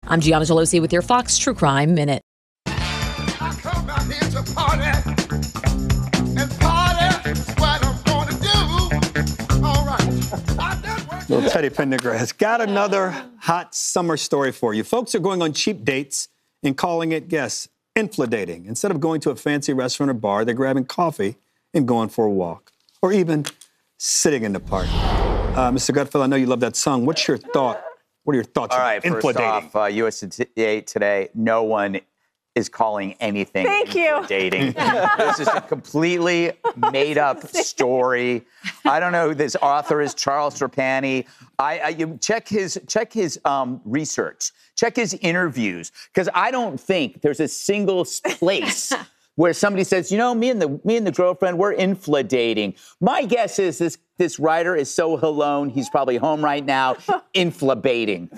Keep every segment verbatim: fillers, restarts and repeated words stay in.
I'm Gianna Gelosi with your Fox True Crime Minute. I come out here to party, and party is what I'm gonna do. All right. I done work- Little Teddy Pendergrass. Got another hot summer story for you. Folks are going on cheap dates and calling it, guess, infladating. Instead of going to a fancy restaurant or bar, they're grabbing coffee and going for a walk, or even sitting in the park. Uh, Mister Gutfeld, I know you love that song. What's your thought? What are your thoughts All on right, first infladating? off, uh, U S A Today, no one is calling anything Thank you. dating. This is a completely made-up story. I don't know who this author is, Charles Trapani. I, I you check his check his um, research, check his interviews, because I don't think there's a single place where somebody says, you know, me and the me and the girlfriend, we're infladating. My guess is this this writer is so alone, he's probably home right now, inflabating.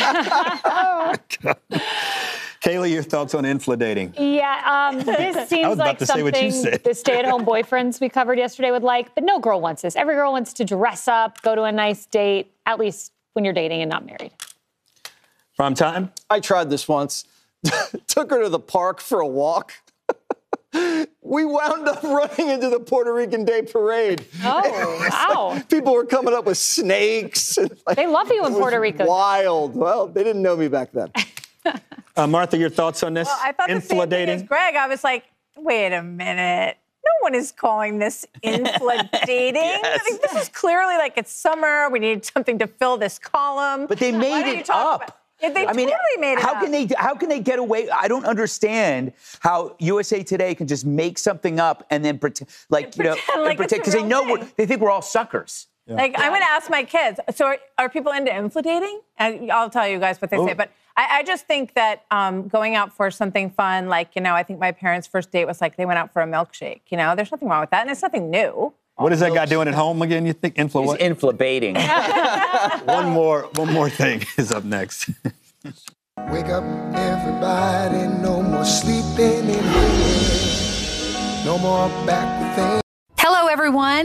Kaylee, your thoughts on infladating? Yeah, um, this seems was about like to say what you something said. the stay-at-home boyfriends we covered yesterday would like, but no girl wants this. Every girl wants to dress up, go to a nice date, at least when you're dating and not married. Prime time? I tried this once. Took her to the park for a walk. We wound up running into the Puerto Rican Day Parade. Oh, wow. Like, people were coming up with snakes. And like, They love you in it was Puerto Rico. Wild. Well, they didn't know me back then. Uh, Martha, your thoughts on this? Well, I thought the same thing as infladating? Greg. I was like, wait a minute. No one is calling this infladating. Yes. Like, this is clearly like it's summer. We need something to fill this column. But they Why made don't you it talk up. about- Yeah, they I mean, totally made it how up. can they how can they get away? I don't understand how U S A Today can just make something up and then pretend like you know pretend like it's a because they real know thing. we're, they think we're all suckers. Like, I'm going to ask my kids. So, are, are people into infladating? And I'll tell you guys what they say. But I, I just think that um, going out for something fun, like, you know, I think my parents' first date was like they went out for a milkshake. You know, there's nothing wrong with that, and it's nothing new. What is that guy doing at home again, you think? Infla He's what? inflabating. one more, one more thing is up next. Wake up, everybody. No more sleeping in bed. No more back to things. Hello, everyone.